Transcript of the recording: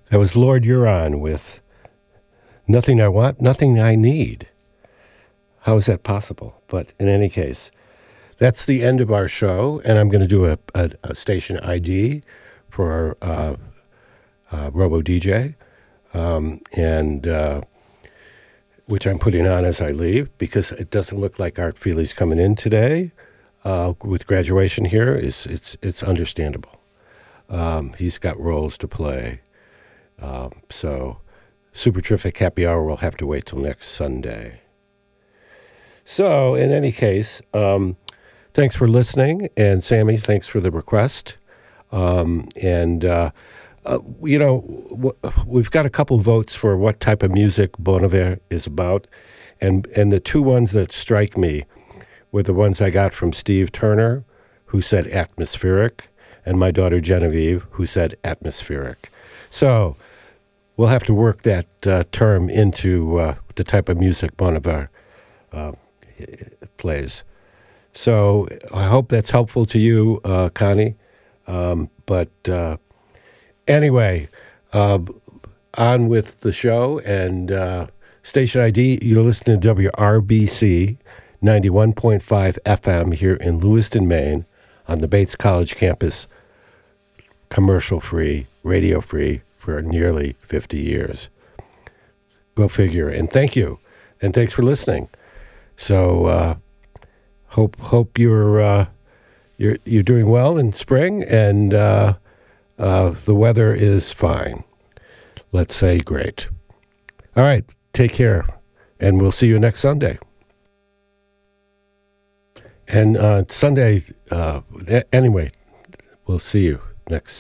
That was Lord Huron with Nothing I Want, Nothing I Need. How is that possible? But in any case, that's the end of our show, and I'm going to do a station ID for our Robo DJ, and which I'm putting on as I leave, because it doesn't look like Art Feely's coming in today. With graduation here, it's understandable. He's got roles to play. So Super Terrific Happy Hour will have to wait till next Sunday. So in any case, thanks for listening. And Sammy, thanks for the request. We've got a couple votes for what type of music Bon Iver is about. And the two ones that strike me were the ones I got from Steve Turner, who said atmospheric, and my daughter Genevieve, who said atmospheric. So we'll have to work that term into the type of music Bon Iver plays. So I hope that's helpful to you, Connie. Anyway, on with the show, and Station ID, you're listening to WRBC 91.5 FM here in Lewiston, Maine, on the Bates College campus, commercial-free, radio-free for nearly 50 years. Go figure. And thank you. And thanks for listening. So hope you're doing well in spring, and the weather is fine. Let's say great. All right, take care, and we'll see you next Sunday. And Sunday, anyway, we'll see you next